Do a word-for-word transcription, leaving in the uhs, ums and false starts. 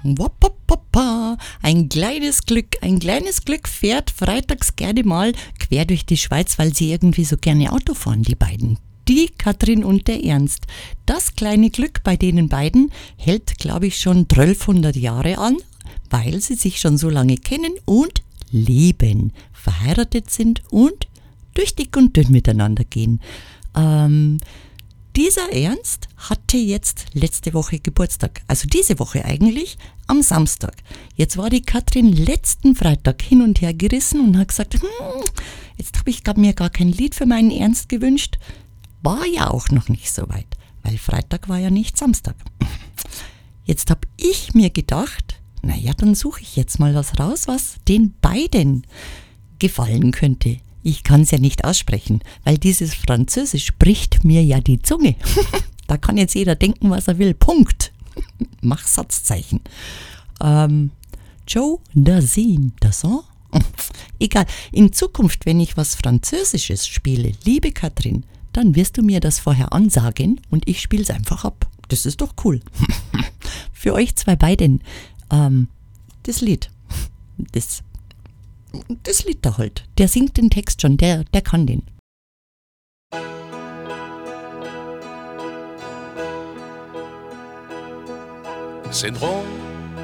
Wapapapa. Ein kleines Glück, ein kleines Glück fährt freitags gerne mal quer durch die Schweiz, weil sie irgendwie so gerne Auto fahren, die beiden. Die Katrin und der Ernst. Das kleine Glück bei denen beiden hält, glaube ich, schon zwölfhundert Jahre an, weil sie sich schon so lange kennen und leben, verheiratet sind und durch dick und dünn miteinander gehen. Ähm, dieser Ernst hatte jetzt letzte Woche Geburtstag, also diese Woche eigentlich, am Samstag. Jetzt war die Katrin letzten Freitag hin und her gerissen und hat gesagt, hm, jetzt habe ich mir gar kein Lied für meinen Ernst gewünscht. War ja auch noch nicht so weit, weil Freitag war ja nicht Samstag. Jetzt habe ich mir gedacht, naja, dann suche ich jetzt mal was raus, was den beiden gefallen könnte. Ich kann es ja nicht aussprechen, weil dieses Französisch bricht mir ja die Zunge. Da kann jetzt jeder denken, was er will. Punkt. Mach Satzzeichen. Ähm, Joe Dassin, Dassin? Egal. In Zukunft, wenn ich was Französisches spiele, liebe Katrin, dann wirst du mir das vorher ansagen und ich spiele es einfach ab. Das ist doch cool. Für euch zwei beiden. Ähm, das Lied. Das Das Lied da halt. Der singt den Text schon, der, der kann den. C'est drôle